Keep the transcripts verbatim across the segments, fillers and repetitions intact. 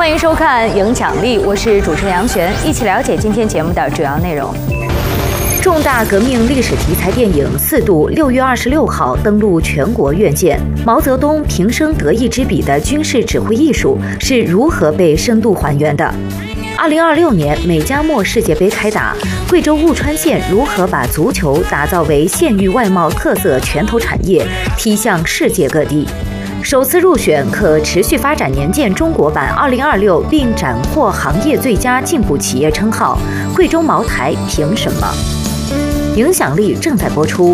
欢迎收看《影响力》，我是主持人杨璇，一起了解今天节目的主要内容。重大革命历史题材电影《四渡》六月二十六号登陆全国院线。毛泽东平生得意之笔的军事指挥艺术是如何被深度还原的？二零二六年美加墨世界杯开打，贵州雾川县如何把足球打造为县域外贸特色拳头产业，踢向世界各地？首次入选可持续发展年鉴中国版二零二六，并斩获行业最佳进步企业称号，贵州茅台凭什么？影响力正在播出。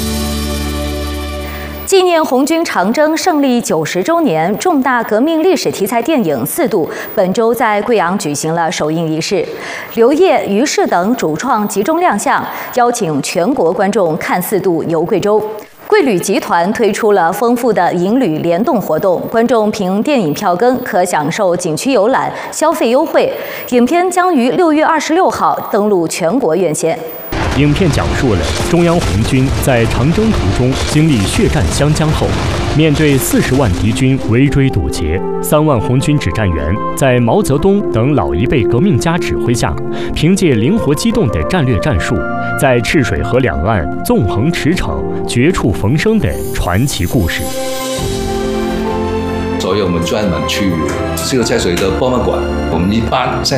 纪念红军长征胜利九十周年，重大革命历史题材电影《四渡》本周在贵阳举行了首映仪式，刘烨、于适等主创集中亮相，邀请全国观众看《四渡》游贵州。贵旅集团推出了丰富的营旅联动活动，观众凭电影票根可享受景区游览、消费优惠。影片将于六月二十六号登陆全国院线。 影片讲述了中央红军在长征途中经历血战湘江后，面对四十万敌军围追堵截，三万红军指战员在毛泽东等老一辈革命家指挥下，凭借灵活机动的战略战术，在赤水河两岸纵横驰骋、绝处逢生的传奇故事。 所以我们专门去这个在水的博物馆，我们一般现